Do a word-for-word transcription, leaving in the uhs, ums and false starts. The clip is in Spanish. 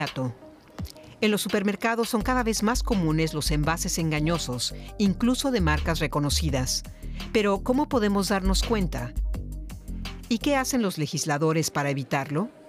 Dato. En los supermercados son cada vez más comunes los envases engañosos, incluso de marcas reconocidas. Pero, ¿cómo podemos darnos cuenta? ¿Y qué hacen los legisladores para evitarlo?